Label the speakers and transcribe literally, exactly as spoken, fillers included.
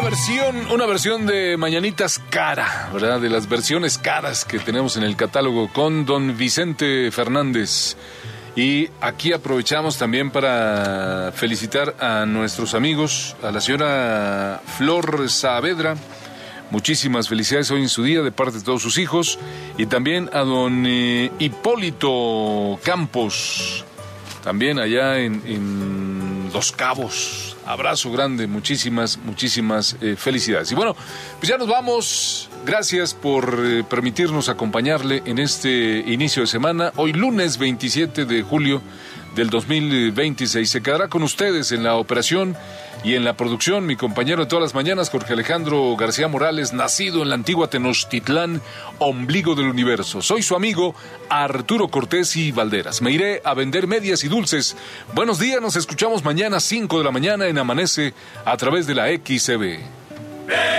Speaker 1: versión, una versión de Mañanitas cara, ¿verdad? De las versiones caras que tenemos en el catálogo con don Vicente Fernández. Y aquí aprovechamos también para felicitar a nuestros amigos, a la señora Flor Saavedra. Muchísimas felicidades hoy en su día de parte de todos sus hijos. Y también a don eh, Hipólito Campos, también allá en, en Los Cabos. Abrazo grande, muchísimas, muchísimas eh, felicidades. Y bueno, pues ya nos vamos. Gracias por eh, permitirnos acompañarle en este inicio de semana. Hoy lunes veintisiete de julio del dos mil veintiséis. Se quedará con ustedes en la operación y en la producción mi compañero de todas las mañanas, Jorge Alejandro García Morales, nacido en la antigua Tenochtitlán, ombligo del universo. Soy su amigo Arturo Cortés y Valderas. Me iré a vender medias y dulces. Buenos días, nos escuchamos mañana cinco de la mañana en Amanece a través de la X C B.